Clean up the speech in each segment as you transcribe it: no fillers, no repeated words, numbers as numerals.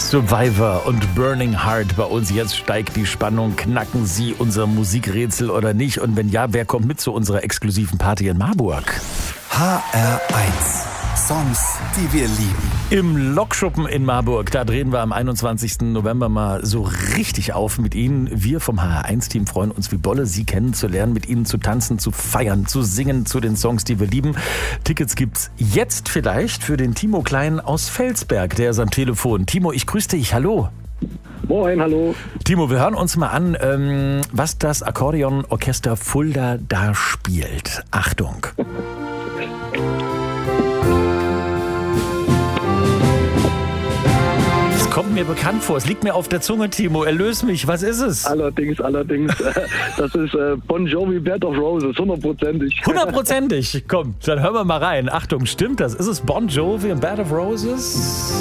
Survivor und Burning Heart bei uns. Jetzt steigt die Spannung. Knacken Sie unser Musikrätsel oder nicht? Und wenn ja, wer kommt mit zu unserer exklusiven Party in Marburg? HR1. Songs, die wir lieben. Im Lokschuppen in Marburg, da drehen wir am 21. November mal so richtig auf mit Ihnen. Wir vom HR1-Team freuen uns wie Bolle, Sie kennenzulernen, mit Ihnen zu tanzen, zu feiern, zu singen zu den Songs, die wir lieben. Tickets gibt's jetzt vielleicht für den Timo Klein aus Felsberg, der ist am Telefon. Timo, ich grüße dich, hallo. Moin, hallo. Timo, wir hören uns mal an, was das Akkordeonorchester Fulda da spielt. Achtung. Kommt mir bekannt vor. Es liegt mir auf der Zunge, Timo. Erlöse mich. Was ist es? Allerdings. Das ist Bon Jovi, Bed of Roses. 100%. 100%. Komm, dann hören wir mal rein. Achtung, stimmt das? Ist es Bon Jovi und Bed of Roses?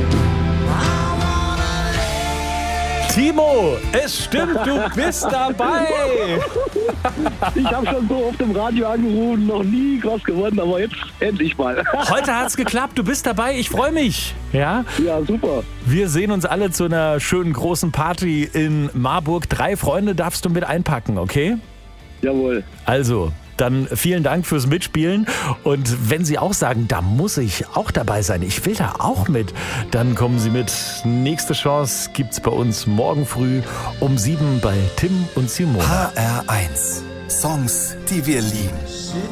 Timo, es stimmt, du bist dabei. Ich habe schon so auf dem Radio angerufen, noch nie was gewonnen, aber jetzt endlich mal. Heute hat's geklappt, du bist dabei, ich freue mich. Ja? Ja, super. Wir sehen uns alle zu einer schönen großen Party in Marburg. 3 Freunde darfst du mit einpacken, okay? Jawohl. Also, dann vielen Dank fürs Mitspielen. Und wenn Sie auch sagen, da muss ich auch dabei sein, ich will da auch mit, dann kommen Sie mit. Nächste Chance gibt's bei uns morgen früh um 7 bei Tim und Simone. HR1. Songs, die wir lieben.